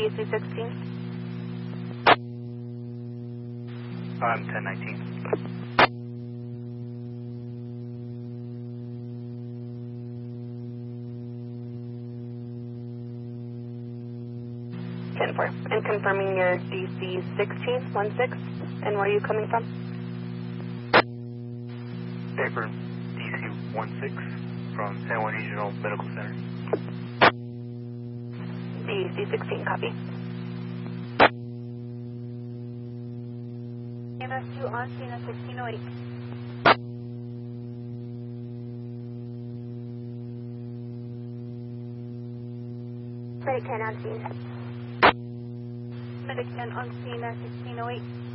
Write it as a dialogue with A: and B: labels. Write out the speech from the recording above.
A: DC-16.
B: I'm 1019.
A: And confirming your DC-16, 16, and where are you coming from?
B: Paper DC-16 from San Juan Regional Medical Center.
A: DC-16, copy.
C: MS2 on scene at 1608. Medic 10 on scene. Medic 10 on scene at 1608.